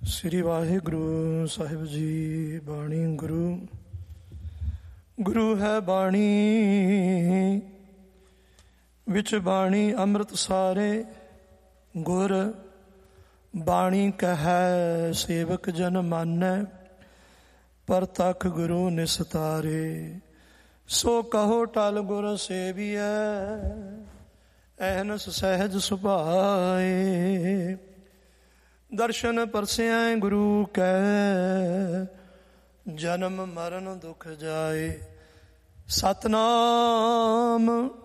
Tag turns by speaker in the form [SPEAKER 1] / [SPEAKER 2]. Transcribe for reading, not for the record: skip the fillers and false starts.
[SPEAKER 1] ਸ੍ਰੀ ਵਾਹਿਗੁਰੂ ਸਾਹਿਬ ਜੀ। ਬਾਣੀ ਗੁਰੂ ਗੁਰੂ ਹੈ ਬਾਣੀ, ਵਿੱਚ ਬਾਣੀ ਅੰਮ੍ਰਿਤ ਸਾਰੇ। ਗੁਰ ਬਾਣੀ ਕਹੈ ਸੇਵਕ ਜਨ ਮਾਨੈ, ਪਰਤਖ ਗੁਰੂ ਨਿਸਤਾਰੇ। ਸੋ ਕਹੋ ਟਲ ਗੁਰ ਸੇਵੀਐ, ਅਹਨਸ ਸਹਿਜ ਸੁਭਾਏ। ਦਰਸ਼ਨ ਪਰਸੈ ਗੁਰੂ ਕੈ, ਜਨਮ ਮਰਨ ਦੁਖ ਜਾਏ। ਸਤਨਾਮ